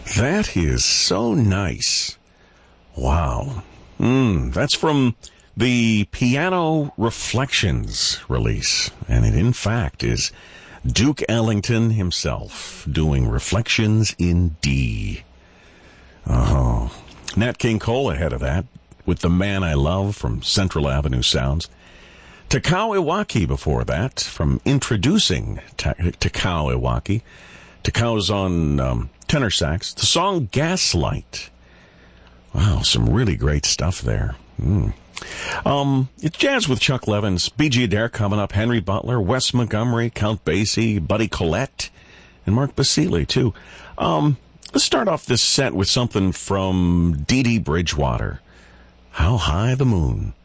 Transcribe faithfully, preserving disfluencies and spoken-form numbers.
That is so nice. Wow. Mm, that's from the Piano Reflections release. And it, in fact, is Duke Ellington himself doing Reflections in D. Oh. Nat King Cole ahead of that with The Man I Love from Central Avenue Sounds. Takao Iwaki before that from Introducing Ta- Takao Iwaki. Takao's on um, tenor sax. The song Gaslight. Wow, some really great stuff there. Mm. Um, it's Jazz with Chuck Levins, B G Adair coming up, Henry Butler, Wes Montgomery, Count Basie, Buddy Collette, and Mark Basile, too. Um, let's start off this set with something from Dee Dee Bridgewater. How High the Moon.